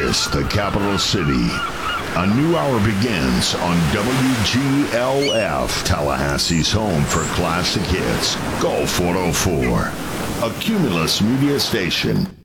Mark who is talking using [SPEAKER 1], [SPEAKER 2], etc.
[SPEAKER 1] this, the capital city. A new hour begins on WGLF, Tallahassee's home for classic hits, Gulf 104, a Cumulus media station.